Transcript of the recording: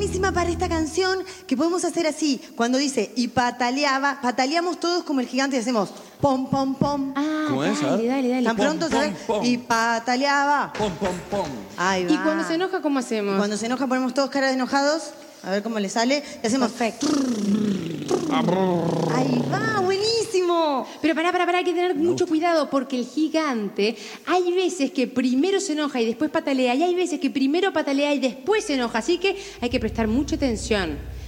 buenísima para esta canción que podemos hacer así. Cuando dice y pataleaba, pataleamos todos como el gigante y hacemos pom, pom, pom. Ah, ¿Cómo es? dale. ¿Están prontos? ¿Sabes? Y pataleaba. Pom, pom, pom. Ahí va. ¿Y cuando se enoja, cómo hacemos? Cuando se enoja ponemos todos caras de enojados. A ver cómo le sale. Y hacemos... Perfecto. Ahí va, buenísimo. Pero pará, hay que tener mucho cuidado porque el gigante hay veces que primero se enoja y después patalea y hay veces que primero patalea y después se enoja, así que hay que prestar mucha atención.